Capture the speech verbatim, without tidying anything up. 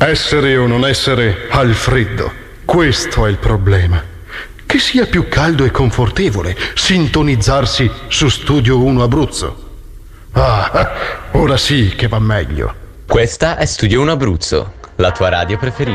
Essere o non essere al freddo, questo è il problema. Che sia più caldo e confortevole sintonizzarsi su Studio uno Abruzzo. Ah, ora sì che va meglio. Questa è Studio uno Abruzzo, la tua radio preferita.